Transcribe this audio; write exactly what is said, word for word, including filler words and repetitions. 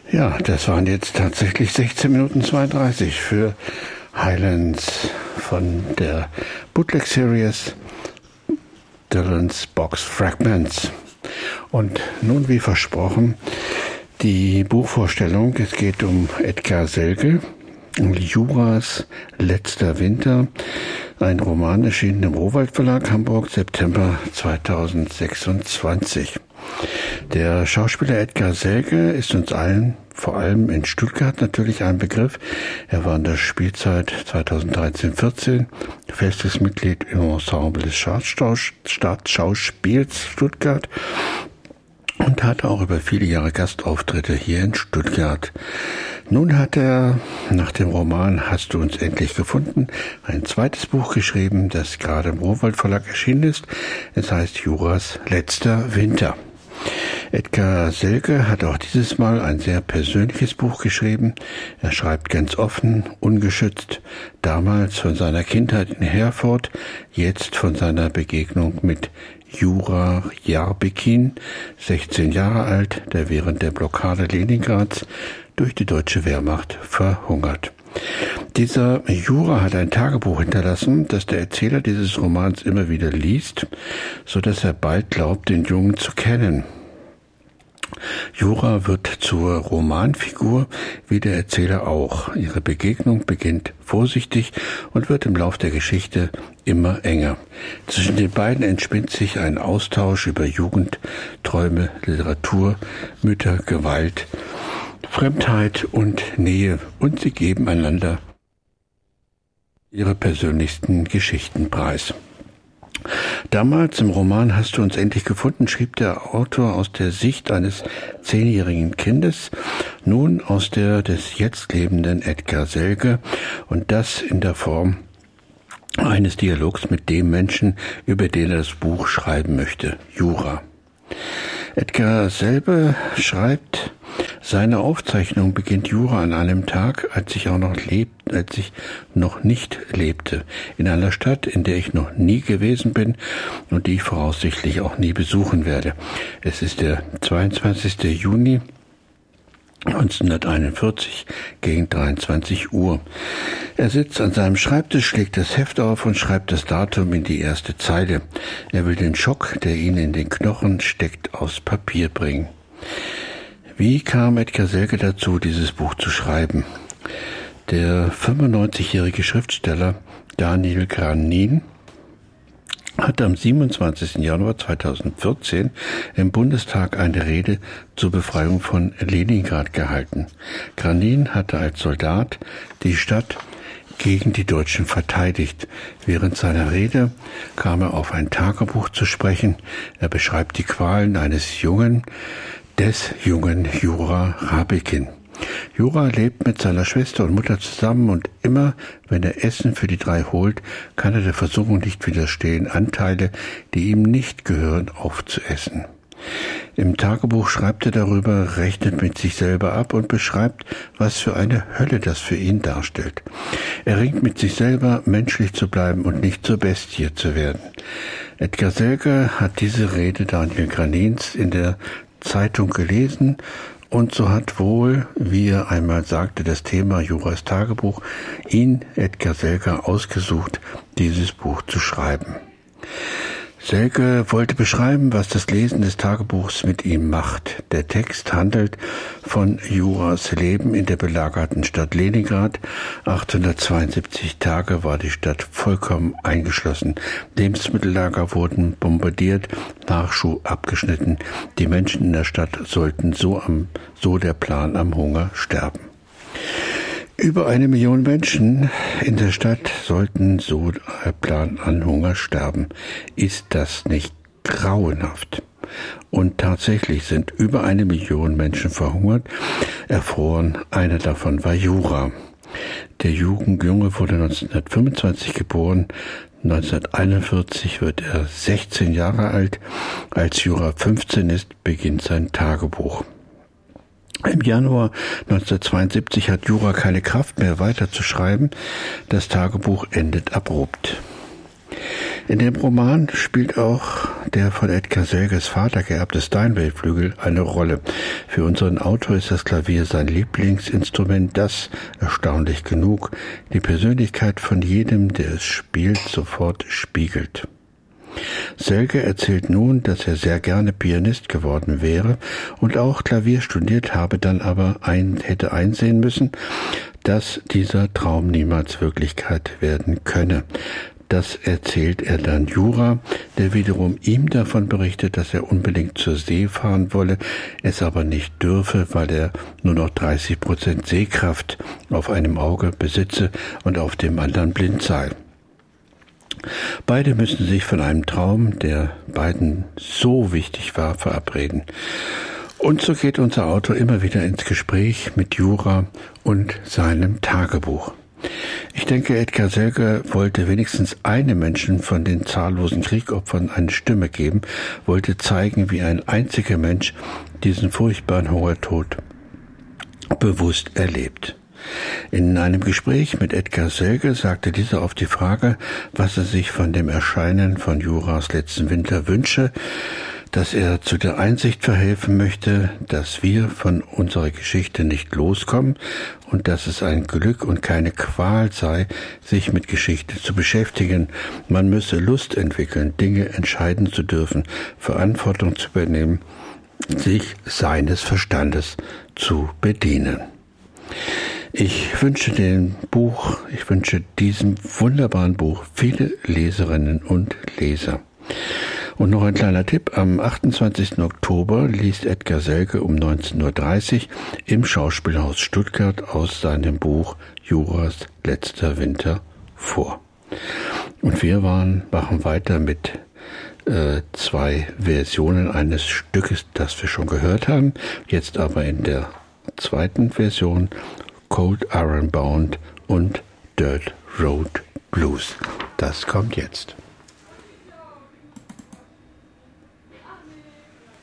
Ja, das waren jetzt tatsächlich sechzehn Minuten zweiunddreißig für Highlands von der Bootleg Series Dylan's Box Fragments. Und nun, wie versprochen, die Buchvorstellung. Es geht um Edgar Selge, um Juras letzter Winter. Ein Roman erschienen im Rowohlt Verlag, Hamburg, September zweitausendsechsundzwanzig. Der Schauspieler Edgar Selge ist uns allen, vor allem in Stuttgart, natürlich ein Begriff. Er war in der Spielzeit zweitausenddreizehn vierzehn festes Mitglied im Ensemble des Staatsschauspiels Stuttgart und hatte auch über viele Jahre Gastauftritte hier in Stuttgart. Nun hat er nach dem Roman Hast du uns endlich gefunden ein zweites Buch geschrieben, das gerade im Rowohlt Verlag erschienen ist. Es heißt Juras letzter Winter. Edgar Selge hat auch dieses Mal ein sehr persönliches Buch geschrieben. Er schreibt ganz offen, ungeschützt, damals von seiner Kindheit in Herford, jetzt von seiner Begegnung mit Jura Jarbekin, sechzehn Jahre alt, der während der Blockade Leningrads durch die deutsche Wehrmacht verhungert. Dieser Jura hat ein Tagebuch hinterlassen, das der Erzähler dieses Romans immer wieder liest, so dass er bald glaubt, den Jungen zu kennen. Jura wird zur Romanfigur, wie der Erzähler auch. Ihre Begegnung beginnt vorsichtig und wird im Lauf der Geschichte immer enger. Zwischen den beiden entspinnt sich ein Austausch über Jugend, Träume, Literatur, Mütter, Gewalt, Fremdheit und Nähe, und sie geben einander ihre persönlichsten Geschichten preis. Damals im Roman Hast du uns endlich gefunden, schrieb der Autor aus der Sicht eines zehnjährigen Kindes, nun aus der des jetzt lebenden Edgar Selge, und das in der Form eines Dialogs mit dem Menschen, über den er das Buch schreiben möchte, Jura. Edgar Selge schreibt: Seine Aufzeichnung beginnt Jura an einem Tag, als ich auch noch lebt, als ich noch nicht lebte, in einer Stadt, in der ich noch nie gewesen bin und die ich voraussichtlich auch nie besuchen werde. Es ist der zweiundzwanzigster Juni neunzehnhunderteinundvierzig gegen dreiundzwanzig Uhr. Er sitzt an seinem Schreibtisch, schlägt das Heft auf und schreibt das Datum in die erste Zeile. Er will den Schock, der ihn in den Knochen steckt, aufs Papier bringen. Wie kam Edgar Selge dazu, dieses Buch zu schreiben? Der fünfundneunzigjährige Schriftsteller Daniel Granin hat am siebenundzwanzigsten Januar zweitausendvierzehn im Bundestag eine Rede zur Befreiung von Leningrad gehalten. Granin hatte als Soldat die Stadt gegen die Deutschen verteidigt. Während seiner Rede kam er auf ein Tagebuch zu sprechen. Er beschreibt die Qualen eines Jungen, des jungen Jura Jarbekin. Jura lebt mit seiner Schwester und Mutter zusammen, und immer, wenn er Essen für die drei holt, kann er der Versuchung nicht widerstehen, Anteile, die ihm nicht gehören, aufzuessen. Im Tagebuch schreibt er darüber, rechnet mit sich selber ab und beschreibt, was für eine Hölle das für ihn darstellt. Er ringt mit sich selber, menschlich zu bleiben und nicht zur Bestie zu werden. Edgar Selge hat diese Rede Daniel Granins in der Zeitung gelesen, und so hat wohl, wie er einmal sagte, das Thema Juras Tagebuch ihn, Edgar Selge, ausgesucht, dieses Buch zu schreiben. Selge wollte beschreiben, was das Lesen des Tagebuchs mit ihm macht. Der Text handelt von Juras Leben in der belagerten Stadt Leningrad. achthundertzweiundsiebzig Tage war die Stadt vollkommen eingeschlossen. Lebensmittellager wurden bombardiert, Nachschub abgeschnitten. Die Menschen in der Stadt sollten so am, so der Plan am Hunger sterben. Über eine Million Menschen in der Stadt sollten so der Plan an Hunger sterben. Ist das nicht grauenhaft? Und tatsächlich sind über eine Million Menschen verhungert, erfroren. Einer davon war Jura. Der Jugendjunge wurde neunzehnhundertfünfundzwanzig geboren. neunzehnhunderteinundvierzig wird er sechzehn Jahre alt. Als Jura fünfzehn ist, beginnt sein Tagebuch. Im Januar neunzehnhundertzweiundsiebzig hat Jura keine Kraft mehr weiterzuschreiben. Das Tagebuch endet abrupt. In dem Roman spielt auch der von Edgar Selges Vater geerbte Steinway-Flügel eine Rolle. Für unseren Autor ist das Klavier sein Lieblingsinstrument, das, erstaunlich genug, die Persönlichkeit von jedem, der es spielt, sofort spiegelt. Selge erzählt nun, dass er sehr gerne Pianist geworden wäre und auch Klavier studiert habe, dann aber ein, hätte einsehen müssen, dass dieser Traum niemals Wirklichkeit werden könne. Das erzählt er dann Jura, der wiederum ihm davon berichtet, dass er unbedingt zur See fahren wolle, es aber nicht dürfe, weil er nur noch dreißig Prozent Sehkraft auf einem Auge besitze und auf dem anderen blind sei. Beide müssen sich von einem Traum, der beiden so wichtig war, verabreden. Und so geht unser Autor immer wieder ins Gespräch mit Jura und seinem Tagebuch. Ich denke, Edgar Selge wollte wenigstens einem Menschen von den zahllosen Kriegopfern eine Stimme geben, wollte zeigen, wie ein einziger Mensch diesen furchtbaren Hungertod bewusst erlebt. In einem Gespräch mit Edgar Selge sagte dieser auf die Frage, was er sich von dem Erscheinen von Juras letzten Winter wünsche, dass er zu der Einsicht verhelfen möchte, dass wir von unserer Geschichte nicht loskommen und dass es ein Glück und keine Qual sei, sich mit Geschichte zu beschäftigen. Man müsse Lust entwickeln, Dinge entscheiden zu dürfen, Verantwortung zu übernehmen, sich seines Verstandes zu bedienen. Ich wünsche dem Buch, ich wünsche diesem wunderbaren Buch viele Leserinnen und Leser. Und noch ein kleiner Tipp, am achtundzwanzigsten Oktober liest Edgar Selge um neunzehn Uhr dreißig im Schauspielhaus Stuttgart aus seinem Buch Juras letzter Winter vor. Und wir waren, machen weiter mit äh, zwei Versionen eines Stückes, das wir schon gehört haben, jetzt aber in der zweiten Version Cold Iron Bound und Dirt Road Blues. Das kommt jetzt.